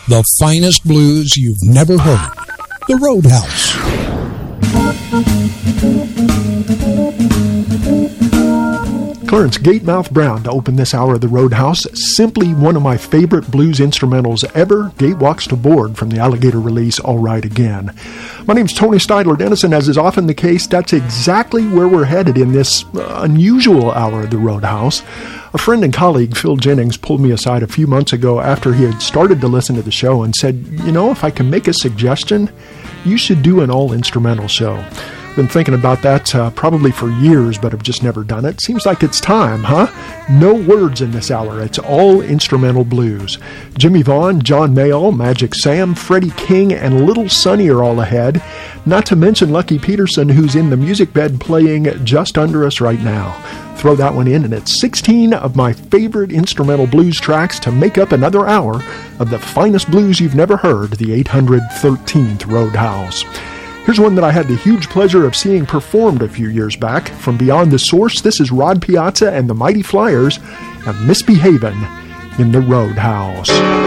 The finest blues you've never heard. The Roadhouse. Clarence Gatemouth Brown to open this hour of the Roadhouse. Simply one of my favorite blues instrumentals ever. Gate Walks to Board from the Alligator release All Right Again. My name's Tony Steidler Dennison. As is often the case, that's exactly where we're headed in this unusual hour of the Roadhouse. A friend and colleague, Phil Jennings, pulled me aside a few months ago after he had started to listen to the show and said, you know, if I can make a suggestion, you should do an all-instrumental show. Been thinking about that probably for years, but have just never done it. Seems like it's time, huh? No words in this hour. It's all instrumental blues. Jimmy Vaughn, John Mayall, Magic Sam, Freddie King, and Little Sonny are all ahead. Not to mention Lucky Peterson, who's in the music bed playing just under us right now. Throw that one in, and it's 16 of my favorite instrumental blues tracks to make up another hour of the finest blues you've never heard, the 813th Roadhouse. Here's one that I had the huge pleasure of seeing performed a few years back. From Beyond the Source, this is Rod Piazza and the Mighty Flyers of Misbehavin' in the Roadhouse.